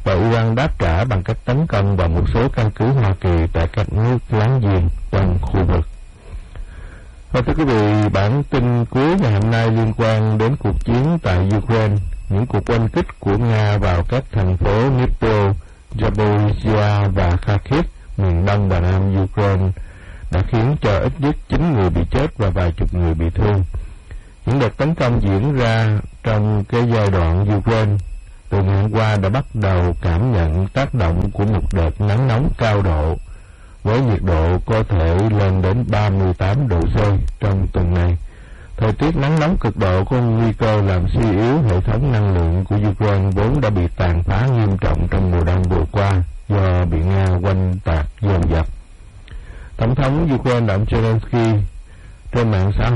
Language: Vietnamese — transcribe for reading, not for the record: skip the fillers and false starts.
và Iran đáp trả bằng cách tấn công vào một số căn cứ Hoa Kỳ tại các nước láng giềng trong khu vực. Và thưa quý vị, bản tin cuối ngày hôm nay liên quan đến cuộc chiến tại Ukraine. Những cuộc oanh kích của Nga vào các thành phố Dnipro, Zaporizhia và Kharkiv, miền đông và nam Ukraine, đã khiến cho ít nhất 9 người bị chết và vài chục người bị thương. Những đợt tấn công diễn ra trong cái giai đoạn Ukraine từ ngày hôm qua đã bắt đầu cảm nhận tác động của một đợt nắng nóng cao độ, với nhiệt độ có thể lên đến 38 độ C trong tuần này. Thời tiết nắng nóng cực độ có nguy cơ làm suy yếu hệ thống năng lượng của Ukraine vốn đã bị tàn phá nghiêm trọng trong mùa đông vừa qua do bị Nga oanh tạc dồn dập. Tổng thống Ukraine ông Zelensky trên mạng xã